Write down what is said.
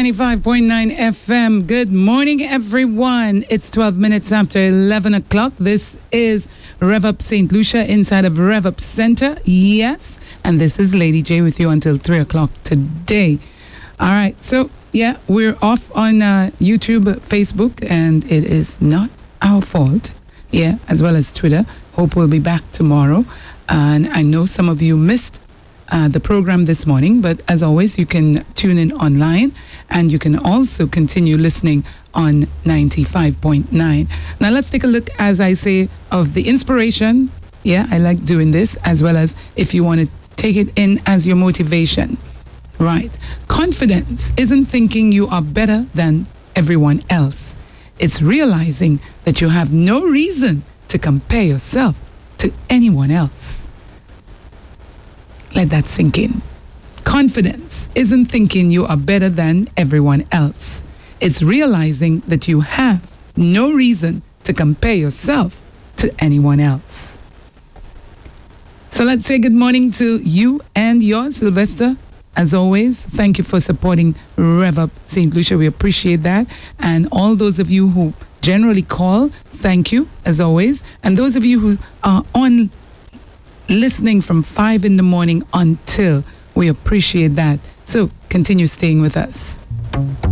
95.9 FM. Good morning, everyone. It's 12 minutes after 11 o'clock. This is Rev Up St. Lucia inside of Rev Up Center. Yes. And this is Lady J with you until 3 o'clock today. All right. So, yeah, we're off on YouTube, Facebook, and it is not our fault. Yeah, as well as Twitter. Hope we'll be back tomorrow. And I know some of you missed the program this morning, but as always, you can tune in online and you can also continue listening on 95.9. Now let's take a look, as I say, of the inspiration. Yeah, I like doing this, as well as if you want to take it in as your motivation. Right. Confidence isn't thinking you are better than everyone else. It's realizing that you have no reason to compare yourself to anyone else. Let that sink in. Confidence isn't thinking you are better than everyone else. It's realizing that you have no reason to compare yourself to anyone else. So let's say good morning to you and yours, Sylvester. As always, thank you for supporting Rev Up St. Lucia. We appreciate that. And all those of you who generally call, thank you, as always. And those of you who are on listening from 5 in the morning until, we appreciate that. So continue staying with us.